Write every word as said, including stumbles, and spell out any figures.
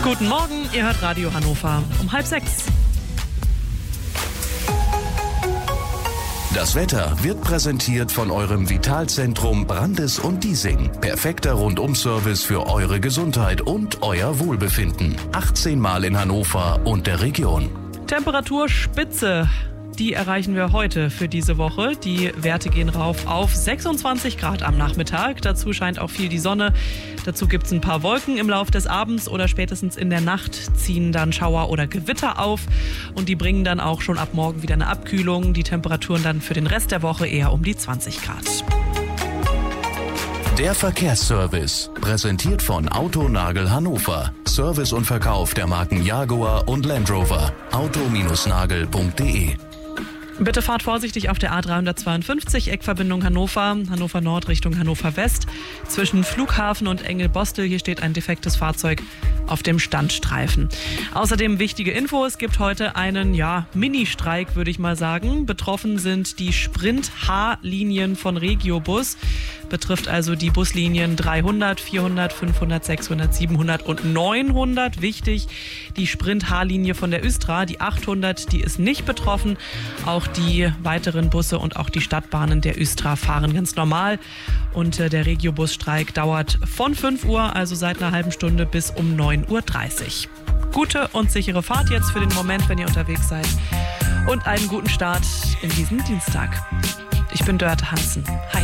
Guten Morgen, ihr hört Radio Hannover um halb sechs. Das Wetter wird präsentiert von eurem Vitalzentrum Brandes und Diesing. Perfekter Rundum-Service für eure Gesundheit und euer Wohlbefinden. achtzehn Mal in Hannover und der Region. Temperaturspitze, die erreichen wir heute für diese Woche. Die Werte gehen rauf auf sechsundzwanzig Grad am Nachmittag. Dazu scheint auch viel die Sonne. Dazu gibt es ein paar Wolken im Laufe des Abends oder spätestens in der Nacht ziehen dann Schauer oder Gewitter auf. Und die bringen dann auch schon ab morgen wieder eine Abkühlung. Die Temperaturen dann für den Rest der Woche eher um die zwanzig Grad. Der Verkehrsservice, präsentiert von Autonagel Hannover. Service und Verkauf der Marken Jaguar und Land Rover. auto Nagel punkt de. Bitte fahrt vorsichtig auf der A dreihundertzweiundfünfzig, Eckverbindung Hannover, Hannover Nord Richtung Hannover West. Zwischen Flughafen und Engelbostel, hier steht ein defektes Fahrzeug auf dem Standstreifen. Außerdem wichtige Info, es gibt heute einen ja, Mini-Streik, würde ich mal sagen. Betroffen sind die Sprint-H-Linien von Regiobus. Betrifft also die Buslinien dreihundert, vierhundert, fünfhundert, sechshundert, siebenhundert und neunhundert. Wichtig, die Sprint-H-Linie von der Östra, die achthundert, die ist nicht betroffen. Auch die weiteren Busse und auch die Stadtbahnen der Östra fahren ganz normal. Und äh, der Regiobus-Streik dauert von fünf Uhr, also seit einer halben Stunde, bis um neun Uhr dreißig. Gute und sichere Fahrt jetzt für den Moment, wenn ihr unterwegs seid. Und einen guten Start in diesen Dienstag. Ich bin Dörte Hansen. Hi.